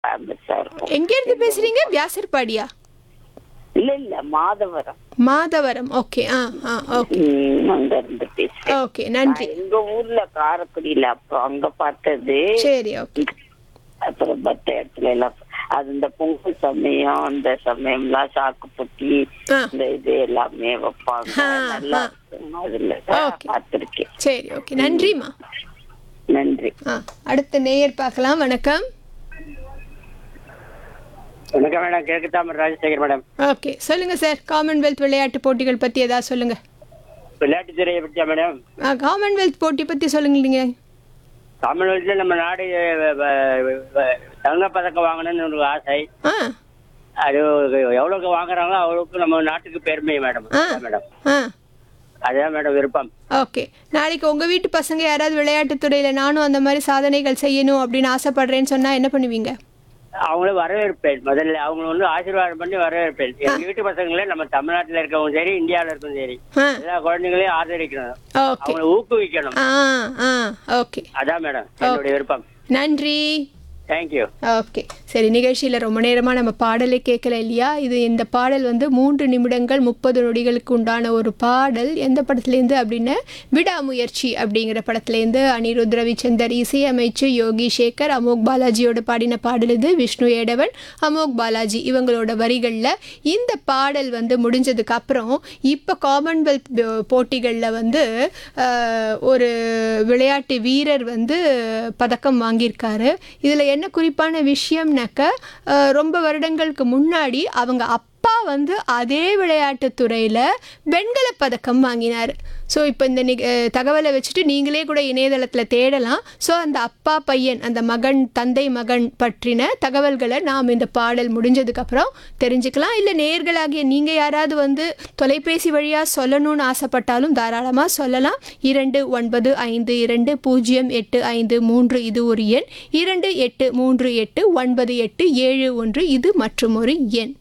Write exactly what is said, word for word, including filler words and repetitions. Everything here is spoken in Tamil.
ஃபேமஸா இருக்கும். எங்க இருந்து பேசுறீங்க? வியாசர்பாடியா? இல்ல இல்ல மாதவரம். மாதவரம். ஓகே. ஆ ஆ ஓகே. ம், அங்க இருந்து பேசுறேன். ஓகே, நன்றி. நான் எங்க ஊர்ல காரைக்குடியில அப்புறம் அங்க பார்த்தது. சரி, ஓகே. அப்புறம் மத்த இடத்துல எல்லாம் அது இந்த பொங்கல் சமயம் அந்த சமயம்லாம் சாக்கு பொட்டி ஆ. இந்த இது எல்லாமே வைப்பாங்க. ஆ, நல்லா ஆ. இருக்கும். அதுல ஓகே. பார்த்திருக்கேன். சரி, ஓகே. நன்றிம்மா. நன்றி. ஆ அடுத்த நேயர் பார்க்கலாம். வணக்கம். வணக்கம் மேடம், கிழக்கு தாமரை ராஜசேகர் மேடம். ஓகே, சொல்லுங்க சார். காமன்வெல்த் விளையாட்டு போட்டிகள் பத்தி ஏதாவது சொல்லுங்க. விளையாட்டுத்துறையை பற்றியா மேடம்? ஆ, காமன்வெல்த் போட்டி பத்தி சொல்லுங்க நீங்க. காமன்வெல்த்ல நம்ம நாடு வ- வ- வ- தங்கப்பதக்கம் வாங்கணும்னு ஒரு ஆசை. ஆ அது எவ்வளவுக்கு வாங்குறாங்களோ அவ்வளவுக்கு நம்ம நாட்டுக்கு பெருமை மேடம். ஆ அதான் மேடம், ஆ அதுதான் மேடம் விருப்பம். ஓகே. நாளைக்கு உங்க வீட்டு பசங்க யாராவது விளையாட்டுத் துறையில நானும் அந்த மாதிரி சாதனைகள் செய்யணும் அப்படின்னு ஆசைப்படுறேன்னு சொன்னா என்ன பண்ணுவீங்க? அவங்கள வரவேற்பேன். முதல்ல அவங்கள வந்து ஆசீர்வாதம் பண்ணி வரவேற்பேன். எங்க வீட்டு பசங்களே நம்ம தமிழ்நாட்டுல இருக்கவங்க சரி, இந்தியாவில இருக்கவும் சரி, ஆ எல்லா குழந்தைங்களையும் ஆதரிக்கணும், ஓகே. அவங்கள ஊக்குவிக்கணும். ஆ ஆ ஓகே. அதான் மேடம் என்னுடைய விருப்பம். நன்றி. தேங்க்யூ. ஓகே, சரி. நிகழ்ச்சியில் ரொம்ப நேரமாக நம்ம பாடலை கேட்கல இல்லையா? இது இந்த பாடல் வந்து மூன்று நிமிடங்கள் முப்பது நொடிகளுக்கு உண்டான ஒரு பாடல். எந்த படத்துலேருந்து அப்படின்னு, விடாமுயற்சி அப்படிங்கிற படத்துலேருந்து அனிருத் ரவிச்சந்தர் இசையமைச்சு யோகி சேகர் அமோக் பாலாஜியோட பாடின பாடல் இது. விஷ்ணு ஏடவன், அமோக் பாலாஜி இவங்களோட வரிகளில் இந்த பாடல் வந்து முடிஞ்சதுக்கு அப்புறம் இப்போ காமன்வெல்த் போட்டிகளில் வந்து அஹ், ஒரு விளையாட்டு வீரர் வந்து பதக்கம் வாங்கியிருக்காரு. இதில் என்ன குறிப்பான விஷயம்னாக்க, அஹ், ரொம்ப வருடங்களுக்கு முன்னாடி அவங்க அப்பா வந்து அதே விளையாட்டுத் துறையில் வெண்கலப் பதக்கம் வாங்கினார். ஸோ இப்போ இந்த நிக அஹ், தகவலை வச்சுட்டு நீங்களே கூட இணையதளத்தில் தேடலாம். ஸோ அந்த அப்பா பையன், அந்த மகன் தந்தை மகன் பற்றின தகவல்களை நாம் இந்த பாடல் முடிஞ்சதுக்கப்புறம் தெரிஞ்சுக்கலாம். இல்லை நேயர்களாகிய நீங்கள் யாராவது வந்து தொலைபேசி வழியாக சொல்லணும்னு ஆசைப்பட்டாலும் தாராளமாக சொல்லலாம். இரண்டு ஒன்பது ஐந்து இரண்டு பூஜ்ஜியம் எட்டு ஐந்து மூன்று இது ஒரு எண். இரண்டு எட்டு மூன்று எட்டு ஒன்பது எட்டு ஏழு ஒன்று இது மற்றும் ஒரு எண்.